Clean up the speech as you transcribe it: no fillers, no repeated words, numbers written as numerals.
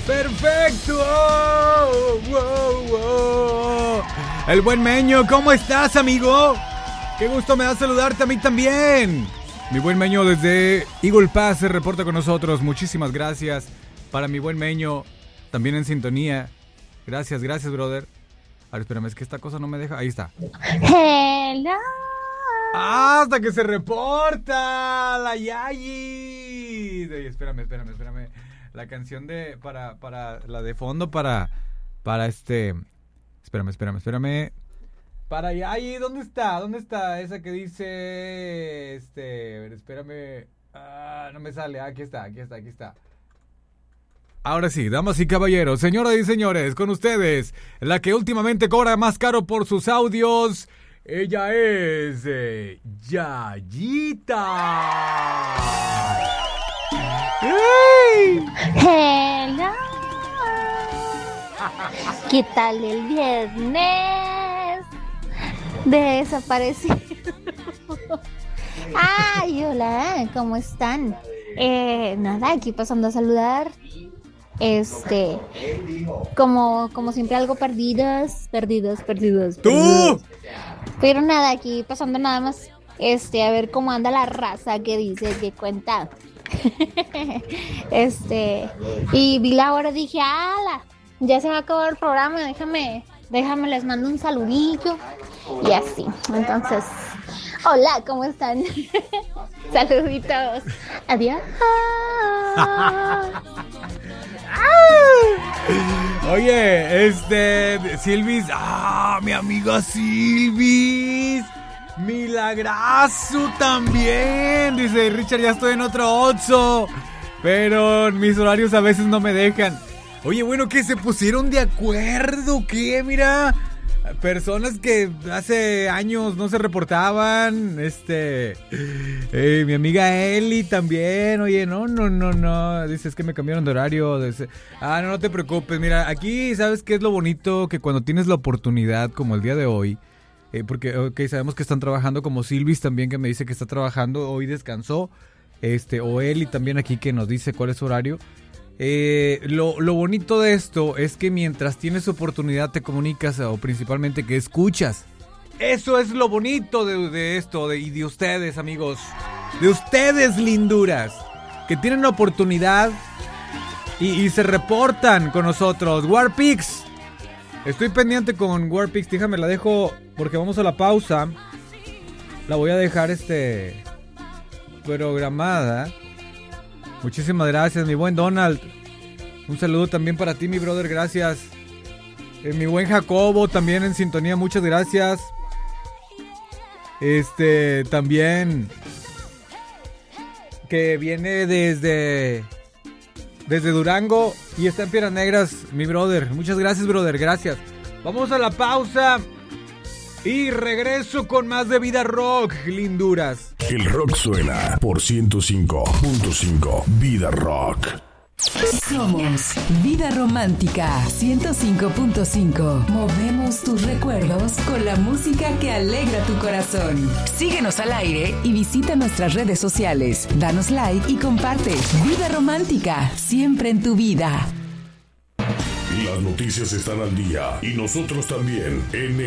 ¡Perfecto! El buen Meño, ¿cómo estás, amigo? Qué gusto me da saludarte a mí también. Mi buen Meño desde Eagle Pass se reporta con nosotros. Muchísimas gracias para mi buen Meño, también en sintonía. Gracias, brother. A ver, espérame, es que esta cosa no me deja. Ahí está. Hello. ¡Hasta que se reporta la Yayi! Espérame. La canción de para la de fondo para Espérame. Para Yayi, ¿dónde está? Esa que dice a ver, espérame. No me sale. Aquí está. Ahora sí, damas y caballeros, señoras y señores, con ustedes, la que últimamente cobra más caro por sus audios. Ella es Yayita. ¡Hey! Hello. ¿Qué tal el viernes? Desaparecido. Ay, hola, ¿cómo están? Nada, aquí pasando a saludar. Como siempre, algo perdidos. ¡Tú! Pero nada, aquí pasando nada más, a ver cómo anda la raza, qué dice, qué cuenta. Y vi la hora, dije, ¡ala! Ya se va a acabar el programa, déjame, les mando un saludillo y así. Entonces, hola, ¿cómo están? Saluditos. Adiós. Oye, Silvis, mi amiga Silvis, milagrazo también, dice Richard, ya estoy en otro Otso, pero mis horarios a veces no me dejan. Oye, bueno, ¿qué se pusieron de acuerdo? ¿Qué? Mira, personas que hace años no se reportaban, mi amiga Eli también, oye, no, dices que me cambiaron de horario, no te preocupes, mira, aquí, ¿sabes qué es lo bonito? Que cuando tienes la oportunidad, como el día de hoy, porque, sabemos que están trabajando, como Silvis también, que me dice que está trabajando, hoy descansó, o Eli también aquí que nos dice cuál es su horario. Lo bonito de esto es que mientras tienes oportunidad te comunicas, o principalmente que escuchas. Eso es lo bonito de esto y de ustedes, amigos, de ustedes, linduras, que tienen oportunidad y se reportan con nosotros. Warpix, estoy pendiente con Warpix, déjame, la dejo porque vamos a la pausa. La voy a dejar programada. Muchísimas gracias, mi buen Donald. Un saludo también para ti, mi brother, gracias. Mi buen Jacobo, también en sintonía, muchas gracias. También que viene desde Durango y está en Piedras Negras, mi brother. Muchas gracias, brother, gracias. Vamos a la pausa y regreso con más de Vida Rock, linduras. El rock suena por 105.5 Vida Rock. Somos Vida Romántica 105.5. Movemos tus recuerdos con la música que alegra tu corazón. Síguenos al aire y visita nuestras redes sociales. Danos like y comparte. Vida Romántica, siempre en tu vida. Las noticias están al día y nosotros también en